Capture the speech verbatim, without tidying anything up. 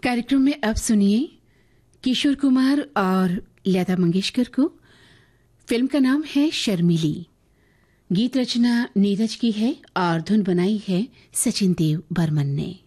कार्यक्रम में अब सुनिए किशोर कुमार और लता मंगेशकर को। फिल्म का नाम है शर्मिली। गीत रचना नीरज की है और धुन बनाई है सचिन देव बर्मन ने।